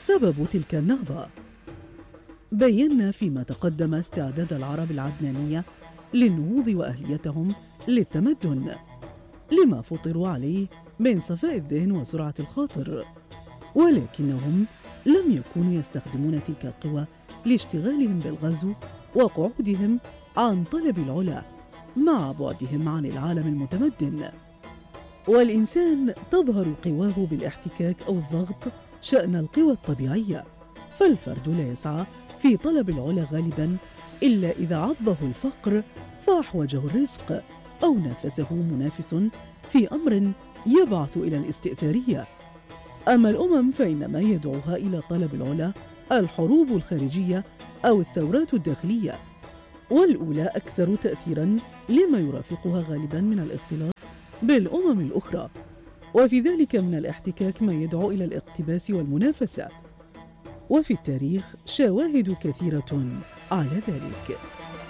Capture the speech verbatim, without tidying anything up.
سبب تلك النهضة؟ بينا فيما تقدم استعداد العرب العدنانية للنهوض وأهليتهم للتمدن لما فطروا عليه من صفاء الذهن وسرعة الخاطر، ولكنهم لم يكونوا يستخدمون تلك القوى لاشتغالهم بالغزو وقعودهم عن طلب العلا مع بعدهم عن العالم المتمدن. والإنسان تظهر قواه بالاحتكاك أو الضغط شأن القوى الطبيعية، فالفرد لا يسعى في طلب العلا غالباً إلا إذا عضه الفقر فأحوجه الرزق أو نافسه منافس في أمر يبعث إلى الاستئثارية. أما الأمم فإنما يدعوها إلى طلب العلا الحروب الخارجية أو الثورات الداخلية، والأولى أكثر تأثيراً لما يرافقها غالباً من الاختلاط بالأمم الأخرى، وفي ذلك من الاحتكاك ما يدعو إلى الاقتباس والمنافسة، وفي التاريخ شواهد كثيرة على ذلك.